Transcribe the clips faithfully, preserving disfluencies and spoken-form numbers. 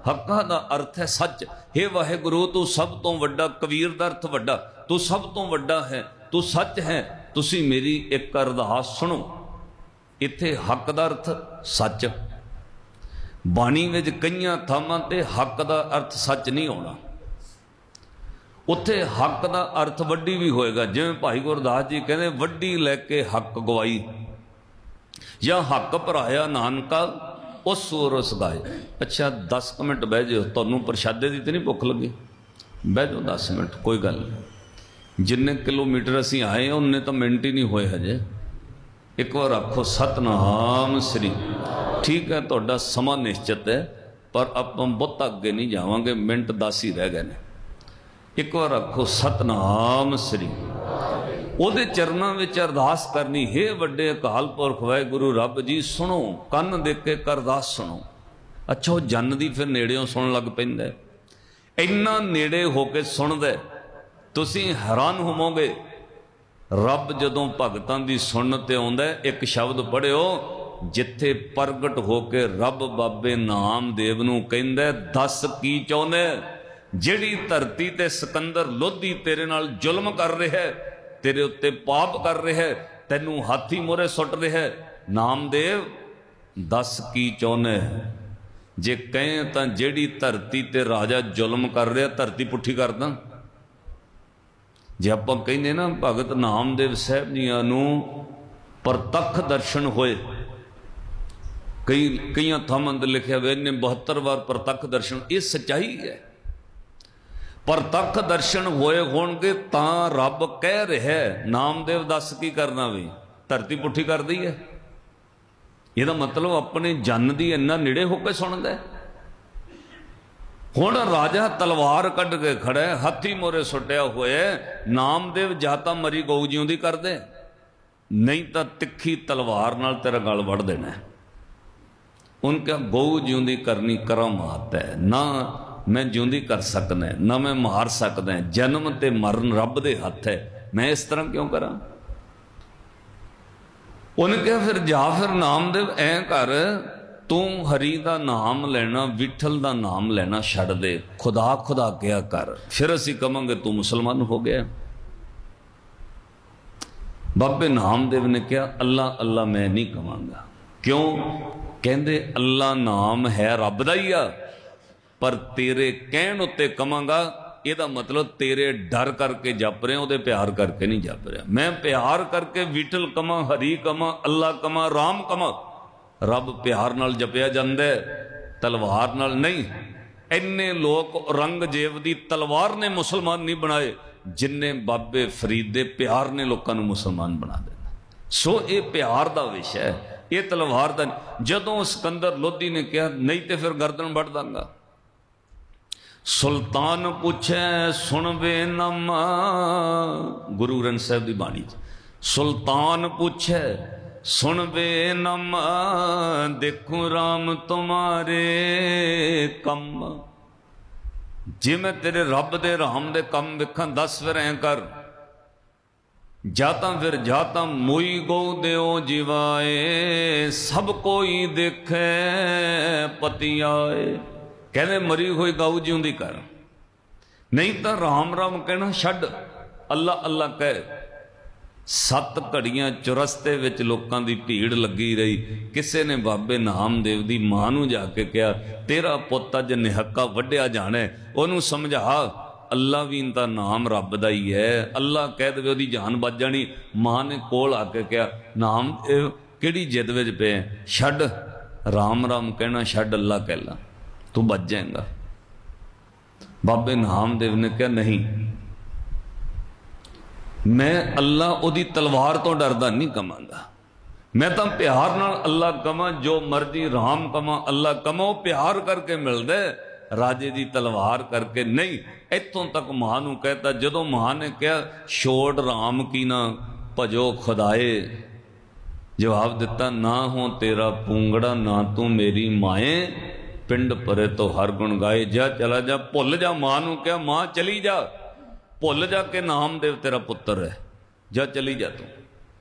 हक्का दा अर्थ है सच। हे वाहेगुरु तू सब तो वड्डा, कबीर दा अर्थ वड्डा, तू सब तो वड्डा है, तू सच है, तुसी मेरी एक अरदास सुनो। इत्थे हक दा अर्थ सच, बाणी विच कईयां थावां ते हक दा अर्थ सच नहीं होना, उत्थे हक दा अर्थ वड्डी भी होएगा। जिवें भाई गुरदास जी कहते वड्डी लैके हक गवाई, या हक भराया नानका उस सूर उस गाए। अच्छा दस मिनट बह जाओ, तुहानूं प्रशादे की तो नहीं भुख लगी, बह जाओ दस मिनट, कोई गल नहीं। जिन्ने किलोमीटर असीं आए उन्ने तो मिनट ही नहीं होए हजे। एक बार आखो सतनाम श्री। ठीक है तुहाडा समा निश्चित है, पर आपां बहुत अगे नहीं जावांगे, मिनट दस ही रह गए ने। एक बार आखो सतनाम श्री। ਉਹਦੇ ਚਰਨਾਂ ਵਿੱਚ ਅਰਦਾਸ ਕਰਨੀ, हे ਵੱਡੇ ਅਕਾਲ ਪੁਰਖ ਵਾਹਿਗੁਰੂ ਰੱਬ ਜੀ ਸੁਣੋ, ਕੰਨ ਦੇ ਕੇ ਅਰਦਾਸ ਸੁਣੋ। ਅੱਛਾ ਉਹ ਜਨ ਦੀ ਫਿਰ ਨੇੜਿਓਂ ਸੁਣਨ ਲੱਗ ਪੈਂਦਾ, ਇੰਨਾ ਨੇੜੇ ਹੋ ਕੇ ਸੁਣਦਾ ਤੁਸੀਂ ਹੈਰਾਨ ਹੋਵੋਗੇ। ਰੱਬ ਜਦੋਂ ਭਗਤਾਂ ਦੀ ਸੁਣਨ ਤੇ ਆਉਂਦਾ, ਇੱਕ ਸ਼ਬਦ ਪੜ੍ਹਿਓ ਜਿੱਥੇ ਪ੍ਰਗਟ ਹੋ ਕੇ ਰੱਬ ਬਾਬੇ ਨਾਮਦੇਵ ਨੂੰ ਕਹਿੰਦਾ ਦੱਸ ਕੀ ਚਾਹੁੰਦਾ। ਜਿਹੜੀ ਧਰਤੀ ਤੇ ਸਿਕੰਦਰ ਲੋਧੀ ਤੇਰੇ ਨਾਲ ਜ਼ੁਲਮ ਕਰ ਰਿਹਾ, तेरे उत्ते पाप कर रहा है, तेनू हाथी मोरे सुट रहा है, नामदेव दस की चाहुंदे। जे कहें तां जेड़ी धरती ते राजा जुल्म कर रहा धरती पुठी कर दा। जे आपां कहने ना भगत नामदेव साहब जियां नूं प्रतख दर्शन होए, कई कई थावां ते लिखिआ वे इन्ने बहत्तर बार प्रतख दर्शन, ये सच्चाई है। प्रतख दर्शन होए होणगे तां रब कह रहा नामदेव दस की करना, भी धरती पुठी कर दी है। यदा मतलब अपने जन की इन्ना नेड़े होकर सुनता है। हुण राजा तलवार कढ़ के खड़ा है, हाथी मोरे सुटिया होया, नामदेव जाता मरी गऊ जिउंदी कर दे, नहीं तो तिखी तलवार नाल तेरा गल वड़ देना। उनका गऊ जिउंदी करनी करामात है, ना मैं जिउंदी कर सकना, ना मैं मार सकदा, जन्म ते मरण रब दे हथ है, मैं इस तरह क्यों करा। उन्हें कहा फिर जा फिर नामदेव ऐ कर, तू हरी दा नाम लेना, विठल दा नाम लेना छड़ दे, खुदा खुदा क्या कर, फिर असी कहांगे तू मुसलमान हो गया। बाबे नामदेव ने कहा अल्लाह अल्लाह मैं नहीं कहांगा। क्यों? कहंदे अल्लाह नाम है रब दा ही आ, पर तेरे कहण उत्ते कवांगा, ਇਹਦਾ मतलब तेरे डर करके जप रहे, ਉਹਦੇ प्यार करके नहीं जप रहा। मैं प्यार करके विठल कमा, हरी कमा, अल्लाह कमा, राम कमा। रब प्यार नाल जपिया जांदा है, तलवार नाल नहीं। इन्ने लोग औरंगजेब दी तलवार ने मुसलमान नहीं बनाए, जिन्ने बाबे फरीद दे प्यार ने लोगों को मुसलमान बना देना। सो ये प्यार दा विषय है, ये तलवार दा। जदों सिकंदर लोधी ने कहा नहीं तो फिर गर्दन वड़ दांगा। सुल्तान पूछे सुन वे नामा, गुरु ग्रंथ साहब की बाणी, सुल्तान पूछे सुन वे नामा, देखो राम तुम्हारे कम। जे मैं तेरे रब दे राम दे कम वेखां दस फिर ऐ कर। जाता फिर जाता मोई गौ देओ जीवाए, सब कोई देखे पति आए। कहने मरी हुई गऊ जिउंदी कर, नहीं तो राम राम कहना छड्ड, अल्लाह अल्लाह कह। सत्त घड़ियां चौरस्ते विच लोकां दी भीड़ लगी रही। किसी ने बाबे नामदेव दी मां नूं जाके कहा तेरा पुत्त अज निहक्का वड्ढिया जाना, ओनू समझा अल्लाह भी इनका नाम रब दा ही है, अल्लाह कह दे ओदी जान बच जानी। मां ने कोल आके कहा नामदेव किहड़ी जिद विच पे, छड्ड राम राम कहना छड्ड, अल्लाह कह ला तू बच जाएगा। बाबे नामदेव ने कहा नहीं, मैं अल्लाह ओदी तलवार तो डरदा नहीं कमांगा, मैं तो प्यार नाल अल्लाह कमा, जो मर्जी राम कमा अल्लाह कमा, वो प्यार करके मिलदा, राजे दी तलवार करके नहीं। इत्थों तक मां नूं कहता, जदों मां ने कहा छोड़ राम की ना भजो खुदाए, जवाब दिता ना हो तेरा पूंगड़ा ना तू मेरी माए, पिंड परे तो हर गुण गाए। जा चला जा, भुल जा। मां नूं कहा मां चली जा, भुल जा के नामदेव तेरा पुत्र है, जा चली जा तू।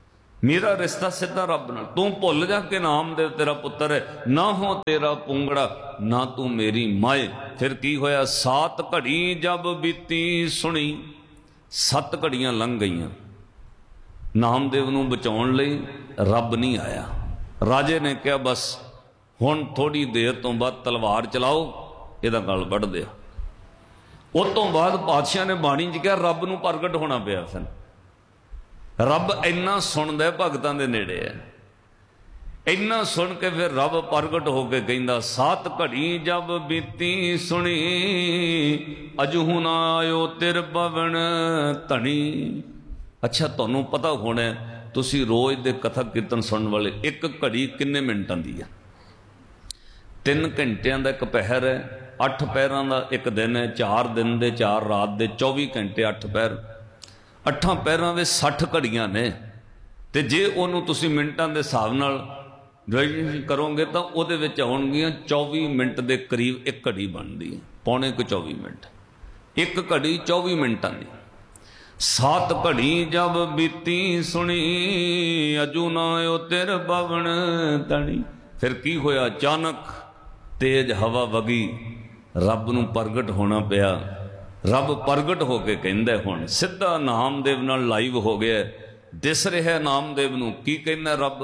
मेरा रिश्ता सीधा रब नाल। तू भुल जा के नामदेव तेरा पुत्र है, ना हो तेरा पुंगड़ा, ना तू मेरी माए। फिर की होया, सात घड़ी जब बीती सुनी, सत्त घड़ियां लंघ गईयां, नामदेव नूं बचाउण लई रब नहीं आया। राजे ने कहा बस हुण थोड़ी देर तो बाद तलवार चलाओ, इहदा गल वढ़ दिओ। उस तो बाद पातशाह ने बाणी च कहा रब नूं प्रगट होना पिया। फिर रब इन्ना सुनदा भगतां दे नेड़े है, इन्ना सुन के फिर रब प्रगट होके कहंदा, सात घड़ी जब बीती सुनी, अजहू ना आयो तिर पवन धनी। अच्छा तुहानूं पता होना, तुसी रोज दे कथा कीर्तन सुनने वाले, एक घड़ी किन्ने मिनटां दी है? तीन घंटियां दा एक पहर है, अठ पैरां दा एक दिन है, चार दिन दे चार रात दे चौबी घंटे अठ पैर, अठां पैरां दे सठ घड़ियां ने। ते जे उहनूं तुसीं मिनटां दे हिसाब नाल डिवाइड करोगे तो उहदे विच आउणगीਆਂ चौबी मिनट दे करीब एक घड़ी बनदी है, पौने को चौबी मिनट, एक घड़ी चौबी मिनटां दी। सात घड़ी जब बीती सुनी, अजू ना आयो तिर पवन धनी। फिर की होया, अचानक तेज हवा वगी, रब नूं प्रगट होना पिया। रब प्रगट होके कहंदा, हुण सीधा नामदेव नाल लाइव हो गया, दिस रहा नामदेव नूं। की कहना रब?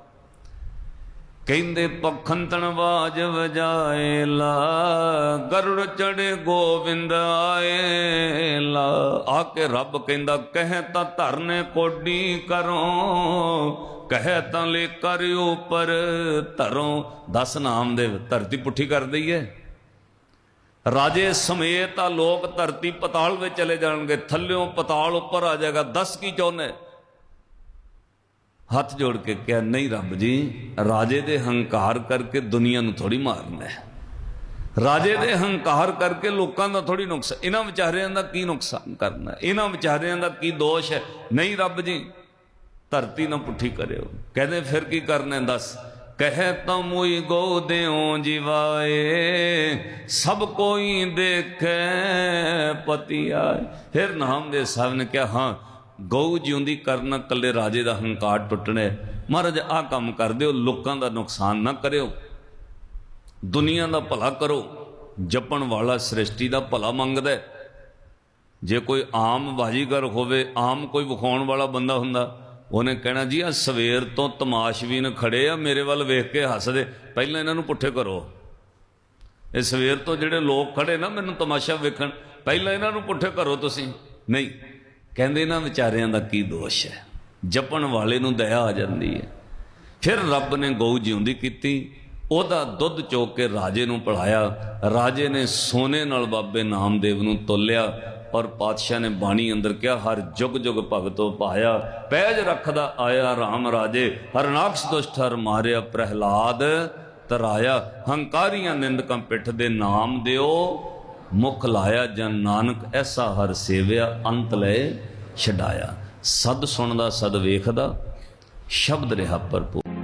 कहंदे पखंतन बाज वजाए ला, गरुड़ चढ़े गोविंद आए ला। आके रब कहंदा, कह तां धरने कोडी करो, कह तां लेकर ऊपर धरो। दस नामदेव धरती पुठी कर दी है, राजे समेत आ लोग धरती पताल में चले जाएंगे, थल्यों पताल ऊपर आ जाएगा। दस की चाहुंदे? हाथ जोड़ के क्या, नहीं रब जी, राजे दे हंकार करके दुनिया नूं थोड़ी मारना है, राजे दे हंकार करके लोगों का थोड़ी नुकसान, इन्हां विचारियां दा की नुकसान करना है, इन्हां विचारियां दा की दोष है? नहीं रब जी, धरती ना पुठी करियो। कहते फिर की करना? दस। कह तो मुई गो देओ जीवाए, सब कोई देखे पति आए। फिर नामदेव साहब ने कहा, हाँ गऊ जिउंदी करना, कले राजे का हंकार टुटने। महाराज आ काम कर दिओ, लोगों का नुकसान ना करियो, दुनिया का भला करो। जपण वाला सृष्टि का भला मंगदा है। जे कोई आम बाजीगर होवे, आम कोई विखाउण वाला बंदा हुंदा, उन्हें कहना जी आ सवेर तो तमाशबीन खड़े आ, मेरे वाल वेख के हसदे, पहले इन्हां नूं पुठे करो। ये सवेर तो जिहड़े लोग खड़े ना मैनूं तमाशा वेखण, पहले इन्हां नूं पुठे करो तुसीं। नहीं, कहंदे इन्हां विचारियां दा की दोष है, जपण वाले नूं दया आ जांदी है। फिर रब ने गऊ जिउंदी कीती, ओदा दुੱਧ चो के राजे नूं पिलाया। राजे ने सोने नाल बाबे नामदेव नूं तोलिया, और पातशाह ने बाणी अंदर क्या, हर जुग जुग भगतो पाया, पैज रखदा आया राम राजे, हर नाक्ष दुष्ट हर मारिया, प्रहलाद तराया। हंकारियां निंदकां पिठ दे नाम दिओ, मुख लाया जन नानक, ऐसा हर सेविया, अंत ले छडाया। सद सुनदा सद वेखदा, शब्द रिहा भरपूर।